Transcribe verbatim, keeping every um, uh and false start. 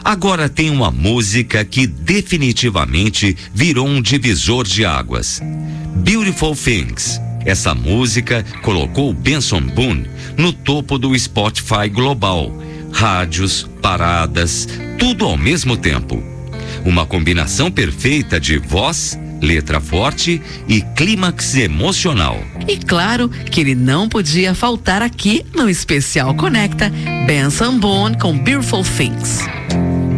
Agora tem uma música que definitivamente virou um divisor de águas. Beautiful Things. Essa música colocou Benson Boone no topo do Spotify global. Rádios, paradas, tudo ao mesmo tempo. Uma combinação perfeita de voz, letra forte e clímax emocional. E claro que ele não podia faltar aqui no Especial Conecta, Benson Boone com Beautiful Things.